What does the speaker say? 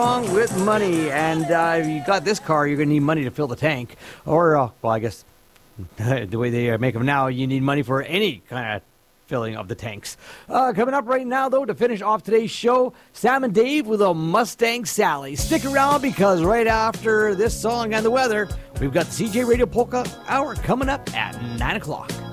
Wrong with money, and if you got this car, you're going to need money to fill the tank. Or, well, I guess the way they make them now, you need money for any kind of filling of the tanks. Coming up right now, though, to finish off today's show, Sam and Dave with a Mustang Sally. Stick around, because right after this song and the weather, we've got the CJ Radio Polka Hour coming up at 9 o'clock.